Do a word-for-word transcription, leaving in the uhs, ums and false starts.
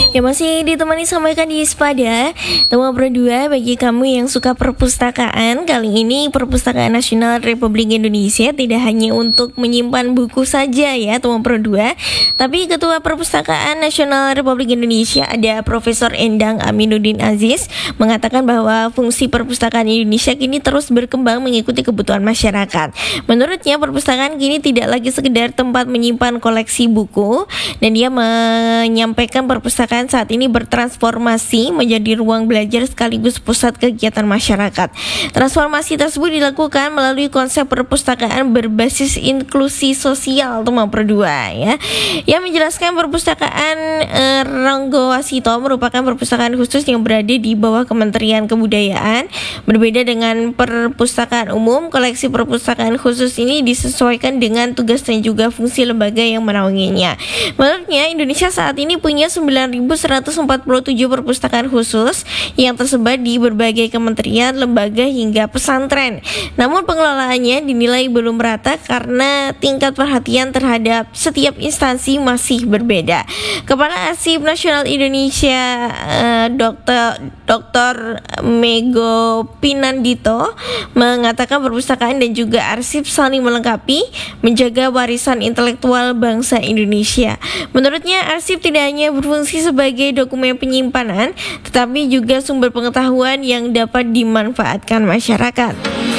Ya masih ditemani sama Ikan di Ispada. Tema berdua bagi kamu yang suka perpustakaan. Kali ini Perpustakaan Nasional Republik Indonesia tidak hanya untuk menyimpan buku saja ya teman berdua, tapi Ketua Perpustakaan Nasional Republik Indonesia ada Profesor Endang Aminuddin Aziz mengatakan bahwa fungsi perpustakaan Indonesia kini terus berkembang mengikuti kebutuhan masyarakat. Menurutnya perpustakaan kini tidak lagi sekedar tempat menyimpan koleksi buku, dan dia menyampaikan perpustakaan saat ini bertransformasi menjadi ruang belajar sekaligus pusat kegiatan masyarakat. Transformasi tersebut dilakukan melalui konsep perpustakaan berbasis inklusi sosial teman berdua ya. Yang menjelaskan perpustakaan eh, Ronggo Wasito merupakan perpustakaan khusus yang berada di bawah Kementerian Kebudayaan. Berbeda dengan perpustakaan umum, koleksi perpustakaan khusus ini disesuaikan dengan tugas dan juga fungsi lembaga yang menaunginya. Menurutnya Indonesia saat ini punya sembilan ribu seratus empat puluh tujuh perpustakaan khusus yang tersebar di berbagai kementerian, lembaga hingga pesantren. Namun pengelolaannya dinilai belum merata karena tingkat perhatian terhadap setiap instansi masih berbeda. Kepala Arsip Nasional Indonesia eh, Dr. Dr. Mego Pinandito mengatakan perpustakaan dan juga arsip saling melengkapi menjaga warisan intelektual bangsa Indonesia. Menurutnya arsip tidak hanya berfungsi sebagai dokumen penyimpanan, tetapi juga sumber pengetahuan yang dapat dimanfaatkan masyarakat.